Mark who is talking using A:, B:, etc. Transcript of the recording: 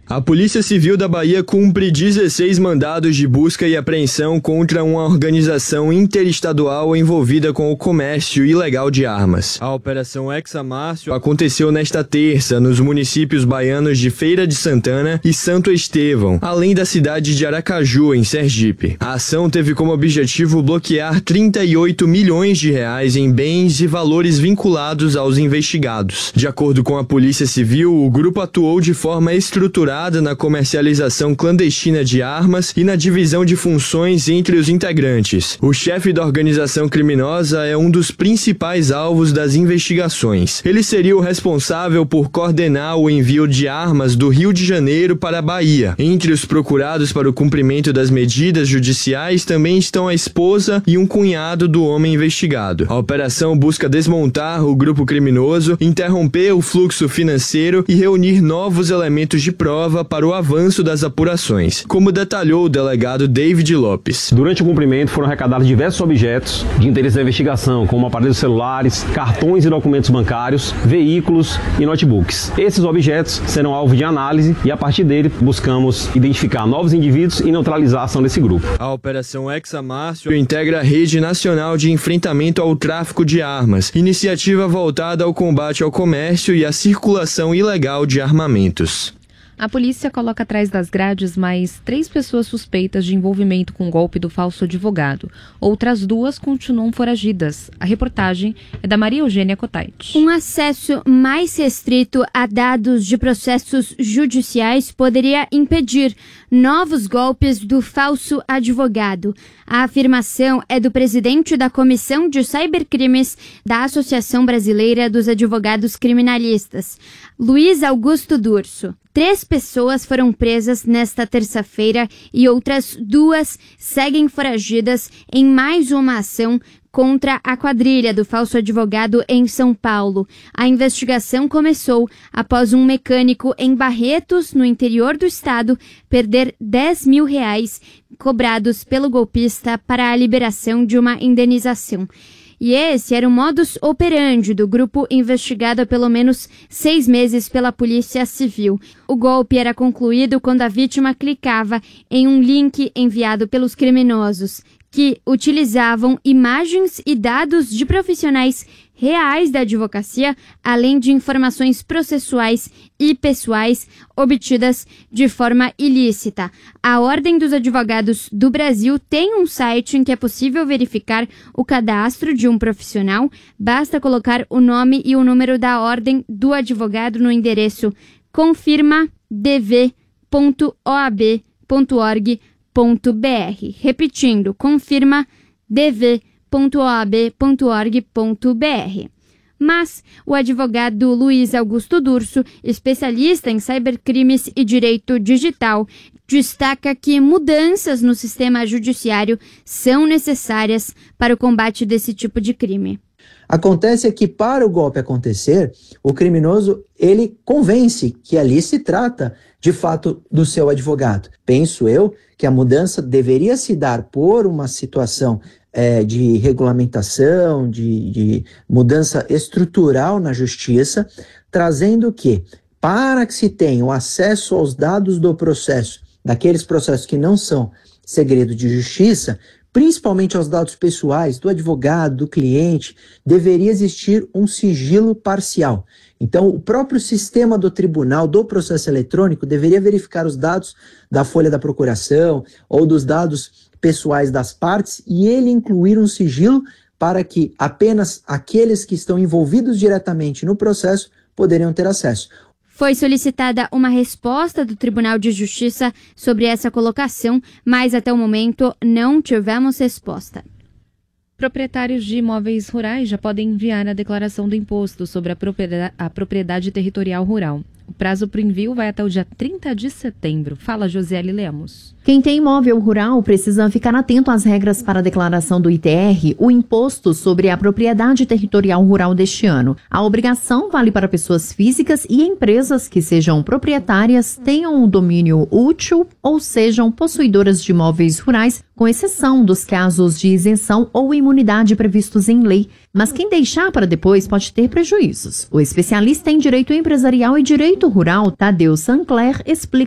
A: A Polícia Civil da Bahia cumpre 16 mandados de busca e apreensão contra uma organização interestadual envolvida com o comércio ilegal de armas. A Operação Hexamarcio aconteceu nesta terça nos municípios baianos de Feira de Santana e Santo Estevão, além da cidade de Aracaju, em Sergipe. A ação teve como objetivo bloquear 38 milhões de reais em bens e valores vinculados aos investigados. De acordo com a Polícia Civil, o grupo atuou de forma estruturada na comercialização clandestina de armas e na divisão de funções entre os integrantes. O chefe da organização criminosa é um dos principais alvos das investigações. Ele seria o responsável por coordenar o envio de armas do Rio de Janeiro para a Bahia. Entre os procurados para o cumprimento das medidas judiciais também estão a esposa e um cunhado do homem investigado. A operação busca desmontar o grupo criminoso, interromper o fluxo financeiro e reunir novos elementos de prova para o avanço das apurações, como detalhou o delegado David Lopes.
B: Durante o cumprimento foram arrecadados diversos objetos de interesse da investigação, como aparelhos celulares, cartões e documentos bancários, veículos e notebooks. Esses objetos serão alvo de análise e, a partir dele, buscamos identificar novos indivíduos e neutralizar a ação desse grupo.
A: A Operação Hexamarcio integra a Rede Nacional de Enfrentamento ao Tráfico de Armas, iniciativa voltada ao combate ao comércio e à circulação ilegal de armamentos.
C: A polícia coloca atrás das grades mais 3 pessoas suspeitas de envolvimento com o golpe do falso advogado. Outras 2 continuam foragidas. A reportagem é da Maria Eugênia Cotait.
D: Um acesso mais restrito a dados de processos judiciais poderia impedir novos golpes do falso advogado. A afirmação é do presidente da Comissão de Cybercrimes da Associação Brasileira dos Advogados Criminalistas, Luiz Augusto Durso. 3 pessoas foram presas nesta terça-feira e outras 2 seguem foragidas em mais uma ação contra a quadrilha do falso advogado em São Paulo. A investigação começou após um mecânico em Barretos, no interior do estado, perder R$10 mil cobrados pelo golpista para a liberação de uma indenização. E esse era o modus operandi do grupo investigado há pelo menos 6 meses pela Polícia Civil. O golpe era concluído quando a vítima clicava em um link enviado pelos criminosos, que utilizavam imagens e dados de profissionais reais da advocacia, além de informações processuais e pessoais obtidas de forma ilícita. A Ordem dos Advogados do Brasil tem um site em que é possível verificar o cadastro de um profissional. Basta colocar o nome e o número da Ordem do Advogado no endereço confirmadv.oab.org.br. Repetindo, confirmadv.oab.org.br. Mas o advogado Luiz Augusto Durso, especialista em cybercrimes e direito digital, destaca que mudanças no sistema judiciário são necessárias para o combate desse tipo de crime.
E: Acontece que para o golpe acontecer, o criminoso ele convence que ali se trata de fato do seu advogado. Penso eu que a mudança deveria se dar por uma situação de regulamentação, de mudança estrutural na justiça, trazendo que, para que se tenha o acesso aos dados do processo, daqueles processos que não são segredo de justiça, principalmente aos dados pessoais do advogado, do cliente, deveria existir um sigilo parcial. Então, o próprio sistema do tribunal, do processo eletrônico, deveria verificar os dados da folha da procuração ou dos dados pessoais das partes e ele incluir um sigilo para que apenas aqueles que estão envolvidos diretamente no processo poderiam ter acesso.
D: Foi solicitada uma resposta do Tribunal de Justiça sobre essa colocação, mas até o momento não tivemos resposta.
C: Proprietários de imóveis rurais já podem enviar a declaração do imposto sobre a propriedade territorial rural. O prazo para o envio vai até o dia 30 de setembro. Fala, Josiele Lemos.
F: Quem tem imóvel rural precisa ficar atento às regras para a declaração do ITR, o Imposto sobre a Propriedade Territorial Rural deste ano. A obrigação vale para pessoas físicas e empresas que sejam proprietárias, tenham um domínio útil ou sejam possuidoras de imóveis rurais, com exceção dos casos de isenção ou imunidade previstos em lei. Mas quem deixar para depois pode ter prejuízos. O especialista em Direito Empresarial e Direito Rural, Tadeu Sancler, explica